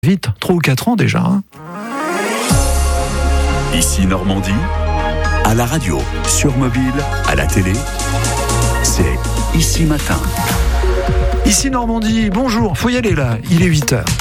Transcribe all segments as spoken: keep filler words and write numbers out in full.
Vite, trois ou quatre ans déjà. Hein. Ici Normandie, à la radio, sur mobile, à la télé, c'est Ici Matin. Ici Normandie, bonjour, faut y aller là, il est huit heures.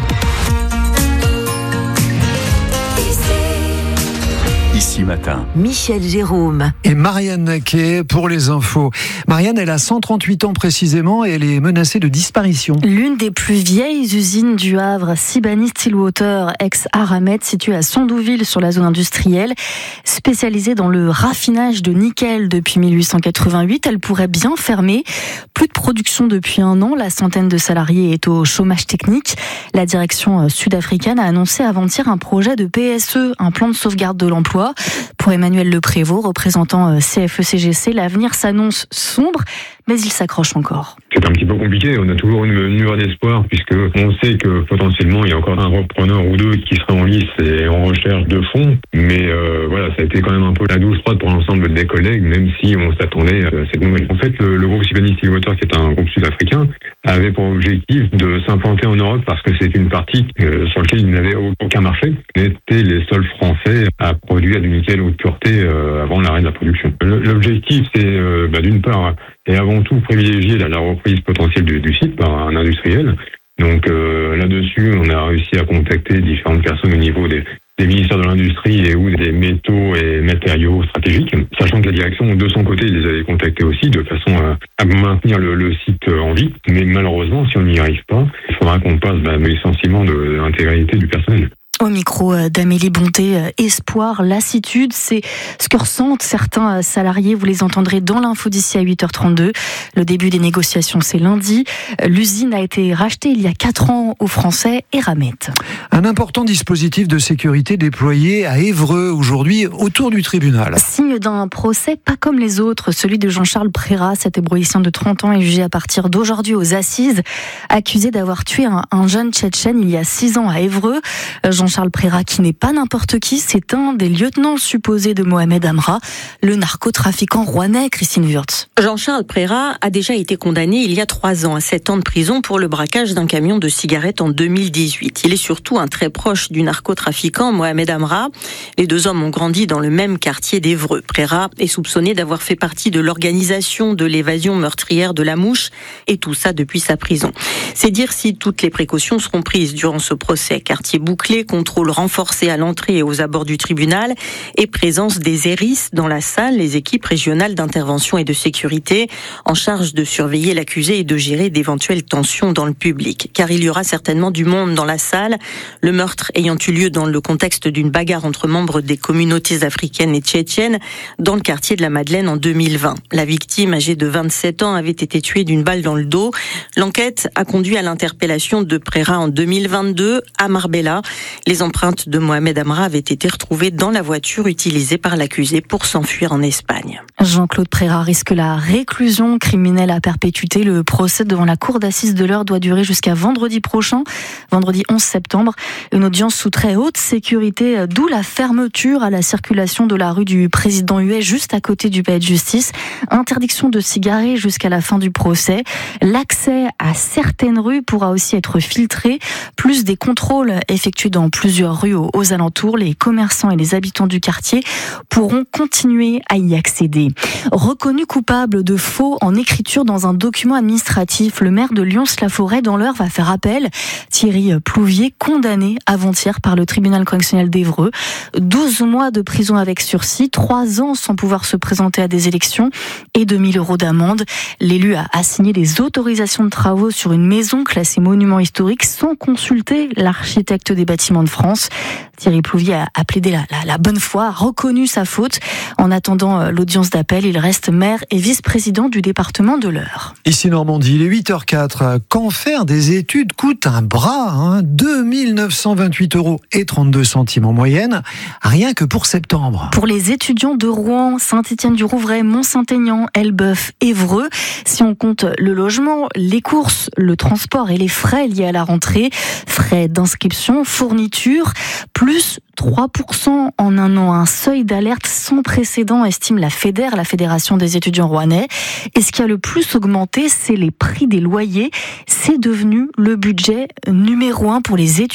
Ici Matin. Michel Jérôme. Et Marianne Naquet pour les infos. Marianne, elle a cent trente-huit ans précisément et elle est menacée de disparition. L'une des plus vieilles usines du Havre, Sibani Stillwater, ex-Aramet, située à Sandouville sur la zone industrielle, spécialisée dans le raffinage de nickel depuis mille huit cent quatre-vingt-huit, elle pourrait bien fermer. Plus de production depuis un an, la centaine de salariés est au chômage technique. La direction sud-africaine a annoncé avant-hier un projet de P S E, un plan de sauvegarde de l'emploi. Pour Emmanuel Leprévost, représentant C F E C G C, l'avenir s'annonce sombre, mais il s'accroche encore. C'est un petit peu compliqué, on a toujours une lueur d'espoir puisque on sait que potentiellement il y a encore un repreneur ou deux qui serait en lice et en recherche de fonds, mais euh, voilà, ça a été quand même un peu la douce froide pour l'ensemble des collègues, même si on s'attendait à cette nouvelle. En fait, le, le groupe Sibani Stillwater, qui est un groupe sud-africain, avait pour objectif de s'implanter en Europe parce que c'est une partie euh, sur laquelle il n'avait aucun marché. On était les seuls Français à produire du nickel haute pureté euh, avant l'arrêt de la production. L'objectif, c'est euh, bah, d'une part et avant tout privilégier la, la reprise potentielle du, du site par un industriel. Donc euh, là-dessus, on a réussi à contacter différentes personnes au niveau des, des ministères de l'industrie et ou des métaux et matériaux stratégiques, sachant que la direction, de son côté, les avait contactés aussi de façon à, à maintenir le, le site en vie. Mais malheureusement, si on n'y arrive pas, il faudra qu'on passe bah, licenciement de, de l'intégralité du personnel. Au micro d'Amélie Bonté, espoir, lassitude, c'est ce que ressentent certains salariés. Vous les entendrez dans l'info d'ici à huit heures trente-deux. Le début des négociations, c'est lundi. L'usine a été rachetée il y a quatre ans aux Français Eramet. Un important dispositif de sécurité déployé à Évreux aujourd'hui autour du tribunal. Signe d'un procès pas comme les autres. Celui de Jean-Charles Préra, cet ébrouillissant de trente ans, est jugé à partir d'aujourd'hui aux assises, accusé d'avoir tué un, un jeune Tchétchène il y a six ans à Évreux. Jean Charles Préra, qui n'est pas n'importe qui, c'est un des lieutenants supposés de Mohamed Amra, le narcotrafiquant rouennais. Christine Wurtz. Jean-Charles Préra a déjà été condamné il y a trois ans à sept ans de prison pour le braquage d'un camion de cigarettes en deux mille dix-huit. Il est surtout un très proche du narcotrafiquant Mohamed Amra. Les deux hommes ont grandi dans le même quartier d'Évreux. Préra est soupçonné d'avoir fait partie de l'organisation de l'évasion meurtrière de la Mouche, et tout ça depuis sa prison. C'est dire si toutes les précautions seront prises durant ce procès. Quartier bouclé, contrôle renforcé à l'entrée et aux abords du tribunal et présence des E R I S dans la salle, les équipes régionales d'intervention et de sécurité en charge de surveiller l'accusé et de gérer d'éventuelles tensions dans le public. Car il y aura certainement du monde dans la salle, le meurtre ayant eu lieu dans le contexte d'une bagarre entre membres des communautés africaines et tchétchènes dans le quartier de la Madeleine en deux mille vingt. La victime, âgée de vingt-sept ans, avait été tuée d'une balle dans le dos. L'enquête a conduit à l'interpellation de Préra en deux mille vingt-deux à Marbella. Les empreintes de Mohamed Amra avaient été retrouvées dans la voiture utilisée par l'accusé pour s'enfuir en Espagne. Jean-Claude Préra risque la réclusion criminelle à perpétuité. Le procès devant la cour d'assises de l'Eure doit durer jusqu'à vendredi prochain, vendredi onze septembre. Une audience sous très haute sécurité, d'où la fermeture à la circulation de la rue du Président Huet, juste à côté du palais de justice. Interdiction de cigarettes jusqu'à la fin du procès. L'accès à certaines rues pourra aussi être filtré. Plus des contrôles effectués dans plusieurs rues aux, aux alentours. Les commerçants et les habitants du quartier pourront continuer à y accéder. Reconnu coupable de faux en écriture dans un document administratif, le maire de Lyons-la-Forêt dans l'Eure va faire appel. Thierry Plouvier, condamné avant-hier par le tribunal correctionnel d'Évreux. douze mois de prison avec sursis, trois ans sans pouvoir se présenter à des élections et deux mille euros d'amende. L'élu a assigné des autorisations de travaux sur une maison classée monument historique sans consulter l'architecte des bâtiments de France. Thierry Plouvier a, a plaidé la, la, la bonne foi, a reconnu sa faute. En attendant l'audience d'appel, il reste maire et vice-président du département de l'Eure. Ici Normandie, il est huit heures quatre. Quand faire des études coûte un bras, hein, deux mille neuf cent vingt-huit euros et trente-deux centimes en moyenne, rien que pour septembre. Pour les étudiants de Rouen, Saint-Étienne-du-Rouvray, Mont-Saint-Aignan, Elbeuf, Évreux, si on compte le logement, les courses, le transport et les frais liés à la rentrée, frais d'inscription, fourniture, plus trois pour cent en un an, un seuil d'alerte sans précédent, estime la Fédère, la Fédération des étudiants rouennais. Et ce qui a le plus augmenté, c'est les prix des loyers. C'est devenu le budget numéro un pour les étudiants.